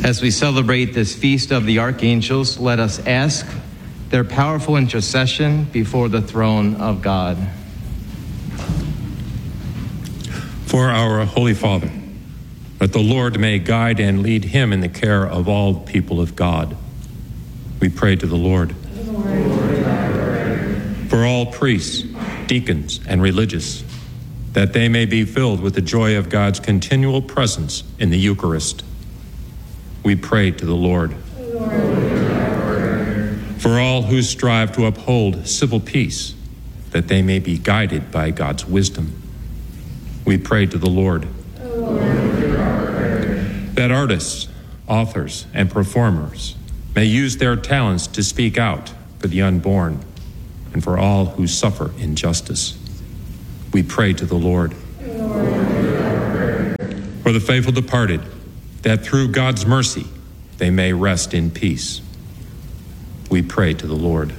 As we celebrate this feast of the archangels, let us ask their powerful intercession before the throne of God. For our Holy Father, that the Lord may guide and lead him in the care of all people of God. We pray to the Lord. For all priests, deacons, and religious, that they may be filled with the joy of God's continual presence in the Eucharist. We pray to the Lord. For all who strive to uphold civil peace, that they may be guided by God's wisdom. We pray to the Lord. That artists, authors, and performers may use their talents to speak out for the unborn and for all who suffer injustice. We pray to the Lord. For the faithful departed, that through God's mercy they may rest in peace. We pray to the Lord.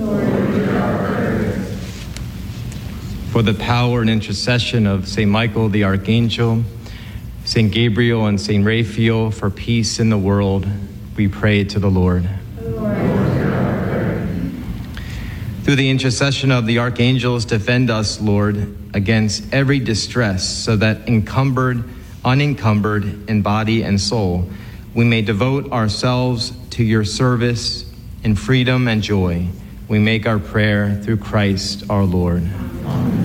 For the power and intercession of St. Michael the Archangel, St. Gabriel and St. Raphael, for peace in the world, we pray to the Lord. Through the intercession of the archangels, defend us, Lord, against every distress, so that unencumbered in body and soul, we may devote ourselves to your service in freedom and joy. We make our prayer through Christ our Lord. Amen.